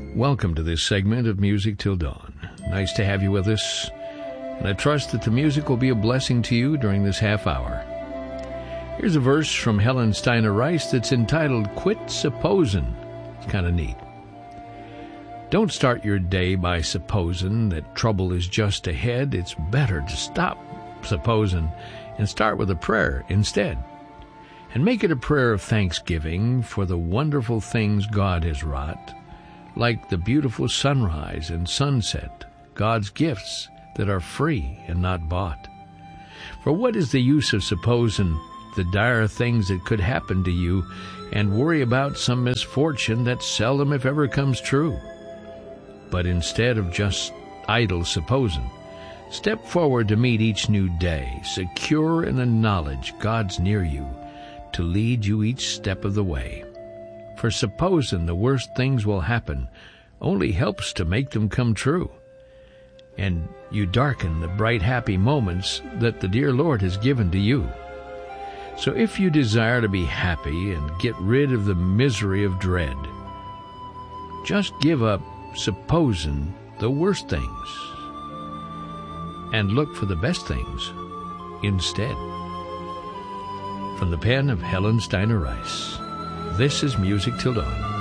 Welcome to this segment of Music Till Dawn. Nice to have you with us, and I trust that the music will be a blessing to you during this half hour. Here's a verse from Helen Steiner Rice that's entitled, Quit Supposin'. It's kind of neat. Don't start your day by supposing that trouble is just ahead. It's better to stop supposing and start with a prayer instead. And make it a prayer of thanksgiving for the wonderful things God has wrought, like the beautiful sunrise and sunset, God's gifts that are free and not bought. For what is the use of supposing the dire things that could happen to you and worry about some misfortune that seldom if ever comes true? But instead of just idle supposing, step forward to meet each new day, secure in the knowledge God's near you to lead you each step of the way. For supposing the worst things will happen only helps to make them come true, and you darken the bright happy moments that the dear Lord has given to you. So if you desire to be happy and get rid of the misery of dread, just give up supposing the worst things and look for the best things instead. From the pen of Helen Steiner Rice, this is Music Till Dawn.